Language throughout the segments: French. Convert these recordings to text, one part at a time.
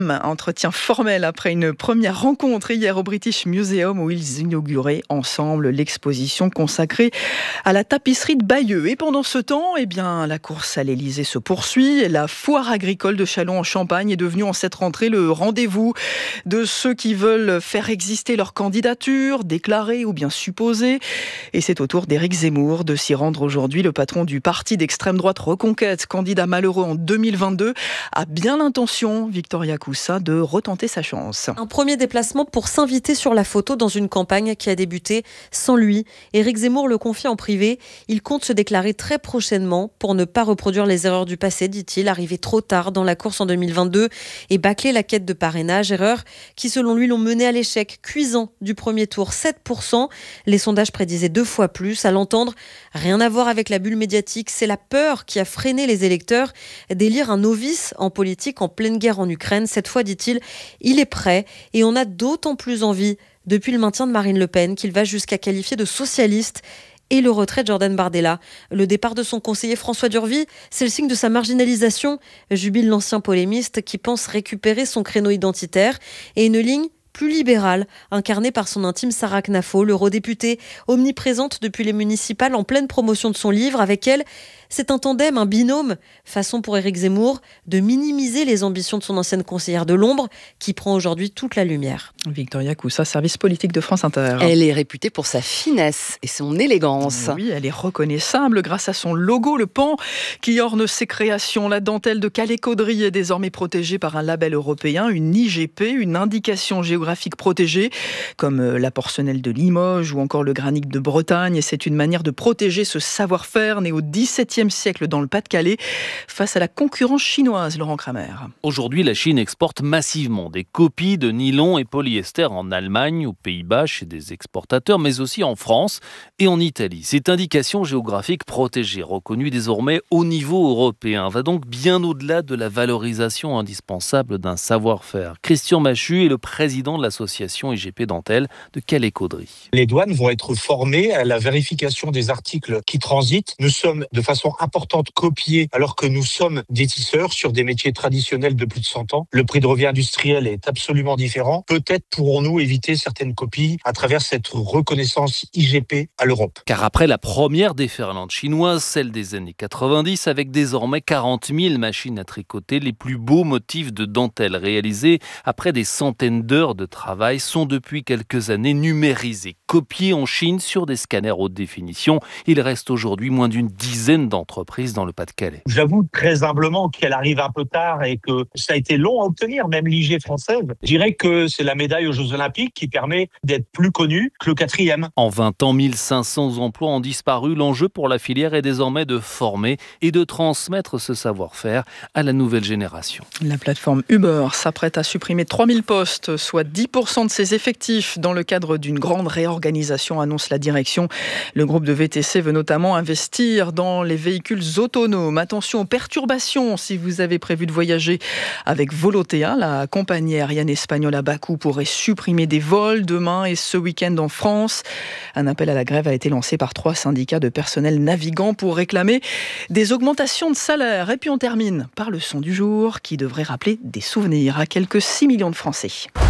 Entretien formel après une première rencontre hier au British Museum où ils inauguraient ensemble l'exposition consacrée à la tapisserie de Bayeux. Et pendant ce temps, la course à l'Elysée se poursuit. La foire agricole de Châlons en Champagne est devenue en cette rentrée le rendez-vous de ceux qui veulent faire exister leur candidature, déclarée ou bien supposée. Et c'est au tour d'Éric Zemmour de s'y rendre aujourd'hui. Le patron du parti d'extrême droite Reconquête, candidat malheureux en 2022, a bien l'intention, Victoria Coussa, de retenter sa chance. Un premier déplacement pour s'inviter sur la photo dans une campagne qui a débuté sans lui. Éric Zemmour le confie en privé. Il compte se déclarer très prochainement pour ne pas reproduire les erreurs du passé, dit-il, arrivé trop tard dans la course en 2022 et bâcler la quête de parrainage. Erreurs qui, selon lui, l'ont mené à l'échec cuisant du premier tour, 7%. Les sondages prédisaient 2 fois plus. À l'entendre, rien à voir avec la bulle médiatique. C'est la peur qui a freiné les électeurs d'élire un novice en politique en pleine guerre en Ukraine. Cette fois, dit-il, il est prêt et on a d'autant plus envie depuis le maintien de Marine Le Pen qu'il va jusqu'à qualifier de socialiste et le retrait de Jordan Bardella. Le départ de son conseiller François Durvy, c'est le signe de sa marginalisation, jubile l'ancien polémiste qui pense récupérer son créneau identitaire et une ligne plus libérale, incarnée par son intime Sarah Knafo, l'eurodéputée omniprésente depuis les municipales en pleine promotion de son livre. Avec elle, c'est un tandem, un binôme, façon pour Éric Zemmour de minimiser les ambitions de son ancienne conseillère de l'ombre, qui prend aujourd'hui toute la lumière. Victoria Coussa, service politique de France Inter. Elle est réputée pour sa finesse et son élégance. Oui, elle est reconnaissable grâce à son logo, le pan qui orne ses créations. La dentelle de Calais-Caudry est désormais protégée par un label européen, une IGP, une indication géographique protégée, comme la porcelaine de Limoges ou encore le granit de Bretagne. Et c'est une manière de protéger ce savoir-faire né au XVIIe siècle dans le Pas-de-Calais face à la concurrence chinoise, Laurent Kramer. Aujourd'hui, la Chine exporte massivement des copies de nylon et polyester en Allemagne, aux Pays-Bas, chez des exportateurs, mais aussi en France et en Italie. Cette indication géographique protégée, reconnue désormais au niveau européen, va donc bien au-delà de la valorisation indispensable d'un savoir-faire. Christian Machu est le président de l'association IGP Dentelle de Calais-Caudry. Les douanes vont être formées à la vérification des articles qui transitent. Nous sommes de façon importante copiés alors que nous sommes des tisseurs sur des métiers traditionnels de plus de 100 ans. Le prix de revient industriel est absolument différent. Peut-être pourrons-nous éviter certaines copies à travers cette reconnaissance IGP à l'Europe. Car après la première déferlante chinoise, celle des années 90, avec désormais 40 000 machines à tricoter, les plus beaux motifs de dentelle réalisés après des centaines d'heures de travail sont depuis quelques années numérisés, copiés en Chine sur des scanners haute définition. Il reste aujourd'hui moins d'une dizaine d'entreprises dans le Pas-de-Calais. J'avoue très humblement qu'elle arrive un peu tard et que ça a été long à obtenir, même l'IG française. Je dirais que c'est la médaille aux Jeux Olympiques qui permet d'être plus connue que le 4e. En 20 ans, 1500 emplois ont disparu. L'enjeu pour la filière est désormais de former et de transmettre ce savoir-faire à la nouvelle génération. La plateforme Uber s'apprête à supprimer 3000 postes, soit 10% de ses effectifs dans le cadre d'une grande réorganisation, annonce la direction. Le groupe de VTC veut notamment investir dans les véhicules autonomes. Attention aux perturbations si vous avez prévu de voyager avec Volotea. La compagnie aérienne espagnole à bas coût pourrait supprimer des vols demain et ce week-end en France. Un appel à la grève a été lancé par 3 syndicats de personnel navigant pour réclamer des augmentations de salaire. Et puis on termine par le son du jour qui devrait rappeler des souvenirs à quelques 6 millions de Français.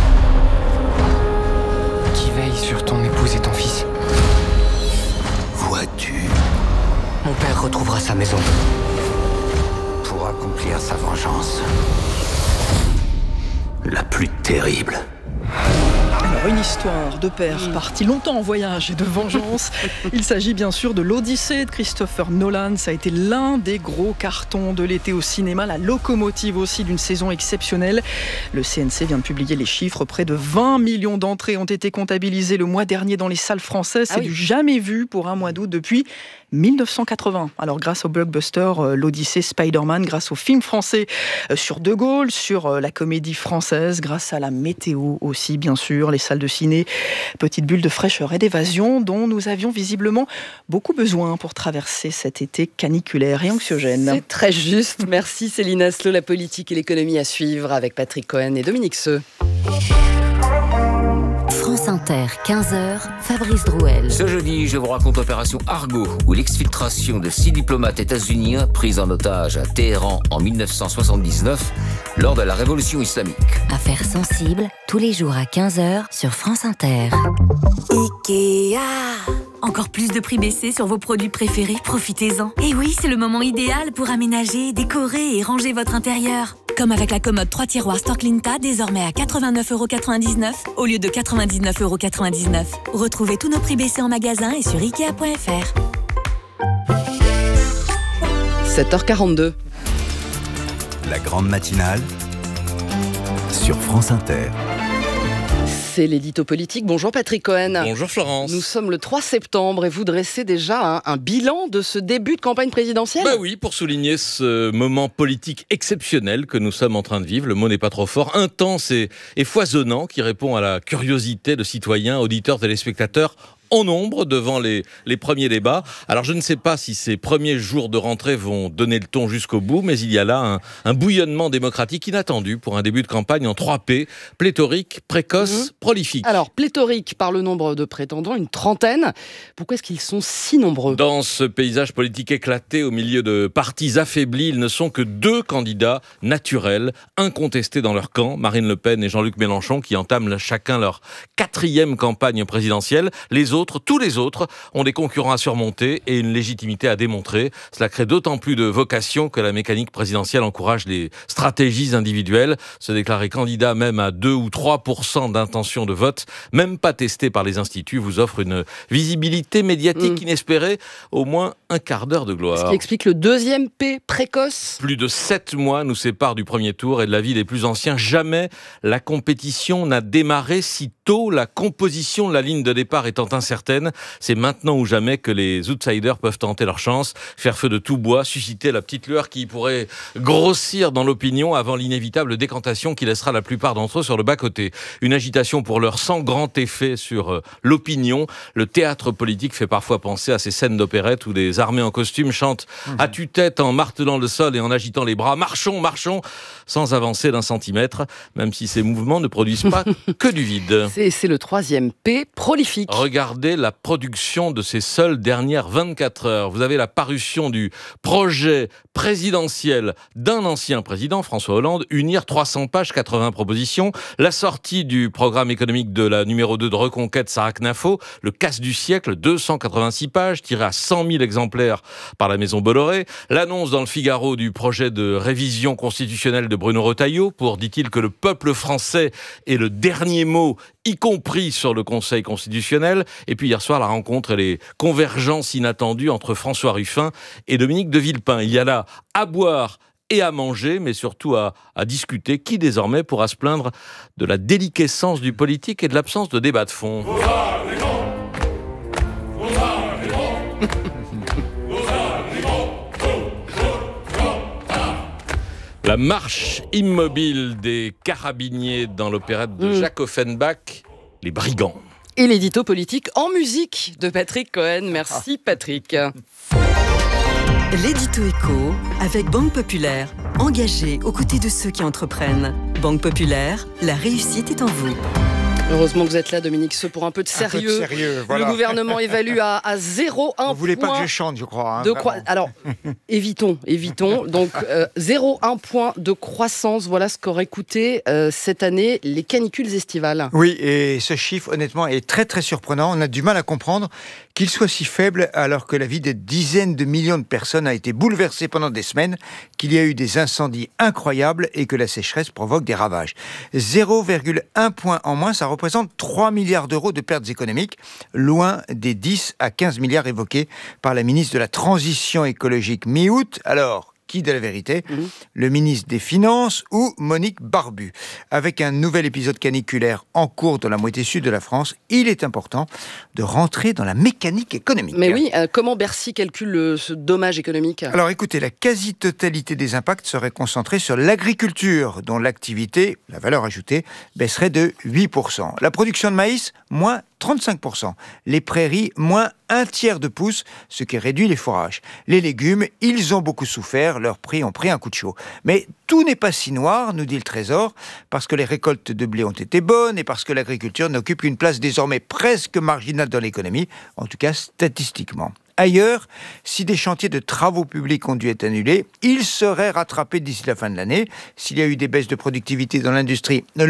Qui veille sur ton épouse et ton fils? Vois-tu, Mon père retrouvera sa maison. pour accomplir sa vengeance la plus terrible. Alors, une histoire de père parti longtemps en voyage et de vengeance. Il s'agit bien sûr de l'Odyssée de Christopher Nolan. Ça a été l'un des gros cartons de l'été au cinéma, la locomotive aussi d'une saison exceptionnelle. Le CNC vient de publier les chiffres. Près de 20 millions d'entrées ont été comptabilisées le mois dernier dans les salles françaises. C'est du jamais vu pour un mois d'août depuis 1980. Alors grâce au blockbuster l'Odyssée Spider-Man, grâce au film français sur De Gaulle, sur la comédie française, grâce à la météo aussi bien sûr, les salles de ciné, petite bulle de fraîcheur et d'évasion dont nous avions visiblement beaucoup besoin pour traverser cet été caniculaire et anxiogène. C'est très juste. Merci Céline Aslo, la politique et l'économie à suivre avec Patrick Cohen et Dominique Seux. France Inter, 15h, Fabrice Drouel. Ce jeudi, je vous raconte l'opération Argo, où l'exfiltration de 6 diplomates états-uniens pris en otage à Téhéran en 1979 lors de la révolution islamique. Affaires sensibles, tous les jours à 15h sur France Inter. Ikea. Encore plus de prix baissés sur vos produits préférés, profitez-en. Et oui, c'est le moment idéal pour aménager, décorer et ranger votre intérieur. Comme avec la commode 3 tiroirs Storklinta, désormais à 89,99€ au lieu de 99,99€. Retrouvez tous nos prix baissés en magasin et sur Ikea.fr. 7h42. La grande matinale sur France Inter. C'est l'édito politique. Bonjour Patrick Cohen. Bonjour Florence. Nous sommes le 3 septembre et vous dressez déjà un bilan de ce début de campagne présidentielle. Bah oui, pour souligner ce moment politique exceptionnel que nous sommes en train de vivre, le mot n'est pas trop fort, intense et foisonnant, qui répond à la curiosité de citoyens, auditeurs, téléspectateurs, en nombre devant les premiers débats. Alors je ne sais pas si ces premiers jours de rentrée vont donner le ton jusqu'au bout, mais il y a là un bouillonnement démocratique inattendu pour un début de campagne en 3 P, pléthorique, précoce, prolifique. Alors pléthorique par le nombre de prétendants, une trentaine. Pourquoi est-ce qu'ils sont si nombreux ? Dans ce paysage politique éclaté au milieu de partis affaiblis, ils ne sont que 2 candidats naturels, incontestés dans leur camp, Marine Le Pen et Jean-Luc Mélenchon, qui entament chacun leur 4e campagne présidentielle. Tous les autres ont des concurrents à surmonter et une légitimité à démontrer. Cela crée d'autant plus de vocation que la mécanique présidentielle encourage les stratégies individuelles. Se déclarer candidat même à 2 ou 3% d'intention de vote, même pas testé par les instituts, vous offre une visibilité médiatique inespérée, au moins un quart d'heure de gloire. Ce qui explique le 2e P, précoce. Plus de 7 mois nous séparent du premier tour et de l'avis des plus anciens. Jamais la compétition n'a démarré si tôt, la composition de la ligne de départ étant incertaine. C'est maintenant ou jamais que les outsiders peuvent tenter leur chance, faire feu de tout bois, susciter la petite lueur qui pourrait grossir dans l'opinion avant l'inévitable décantation qui laissera la plupart d'entre eux sur le bas-côté. Une agitation pour l'heure sans grand effet sur l'opinion. Le théâtre politique fait parfois penser à ces scènes d'opérette où des armées en costume chantent à tue-tête en martelant le sol et en agitant les bras. Marchons, marchons, sans avancer d'un centimètre, même si ces mouvements ne produisent pas que du vide. C'est le 3e P, prolifique. Regardez la production de ces seules dernières 24 heures. Vous avez la parution du projet présidentiel d'un ancien président, François Hollande, unir 300 pages, 80 propositions. La sortie du programme économique de la numéro 2 de Reconquête, Sarah Knafo, le casse du siècle, 286 pages, tiré à 100 000 exemplaires par la maison Bolloré. L'annonce dans le Figaro du projet de révision constitutionnelle de Bruno Retailleau pour, dit-il, que le peuple français ait le dernier mot, y compris sur le Conseil constitutionnel. Et puis hier soir, la rencontre et les convergences inattendues entre François Ruffin et Dominique de Villepin. Il y a là à boire et à manger, mais surtout à discuter. Qui désormais pourra se plaindre de la déliquescence du politique et de l'absence de débat de fond ? La marche immobile des carabiniers dans l'opérette de Jacques Offenbach, Les Brigands. Et l'édito politique en musique de Patrick Cohen. Merci Patrick. L'édito éco avec Banque Populaire. Engagée aux côtés de ceux qui entreprennent. Banque Populaire, la réussite est en vous. Heureusement que vous êtes là, Dominique Seux, pour un peu de sérieux. Voilà. Le gouvernement évalue à 0,1 point. Vous voulez pas que je chante, je crois. Alors, évitons. Donc, 0,1 point de croissance. Voilà ce qu'auraient coûté cette année les canicules estivales. Oui, et ce chiffre, honnêtement, est très très surprenant. On a du mal à comprendre qu'il soit si faible alors que la vie de dizaines de millions de personnes a été bouleversée pendant des semaines, qu'il y a eu des incendies incroyables et que la sécheresse provoque des ravages. 0,1 point en moins, ça représente 3 milliards d'euros de pertes économiques, loin des 10 à 15 milliards évoqués par la ministre de la Transition écologique mi-août. Alors, qui de la vérité ? Le ministre des Finances ou Monique Barbu ? Avec un nouvel épisode caniculaire en cours dans la moitié sud de la France, il est important de rentrer dans la mécanique économique. Mais oui, comment Bercy calcule ce dommage économique ? Alors écoutez, la quasi-totalité des impacts serait concentrée sur l'agriculture, dont l'activité, la valeur ajoutée, baisserait de 8%. La production de maïs, moins 35%. Les prairies, moins un tiers de pouce, ce qui réduit les fourrages. Les légumes, ils ont beaucoup souffert, leurs prix ont pris un coup de chaud. Mais tout n'est pas si noir, nous dit le Trésor, parce que les récoltes de blé ont été bonnes et parce que l'agriculture n'occupe qu'une place désormais presque marginale dans l'économie, en tout cas statistiquement. Ailleurs, si des chantiers de travaux publics ont dû être annulés, ils seraient rattrapés d'ici la fin de l'année. S'il y a eu des baisses de productivité dans l'industrie,